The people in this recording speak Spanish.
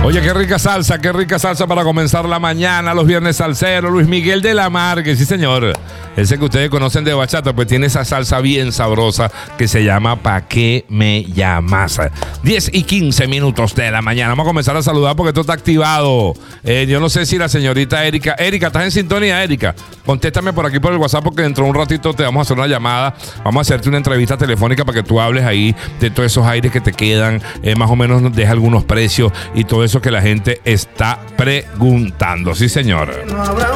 Oye, qué rica salsa para comenzar la mañana, los viernes salseros. Luis Miguel de la Marque, sí señor. Ese que ustedes conocen de bachata, pues tiene esa salsa bien sabrosa que se llama ¿Pa' qué me llamas? 10:15 de la mañana. Vamos a comenzar a saludar porque esto está activado. Yo no sé si la señorita Erika, ¿estás en sintonía, Erika? Contéstame por aquí por el WhatsApp porque dentro de un ratito te vamos a hacer una llamada. Vamos a hacerte una entrevista telefónica para que tú hables ahí de todos esos aires que te quedan. Más o menos nos deja algunos precios y todo eso que la gente está preguntando. Sí, señor.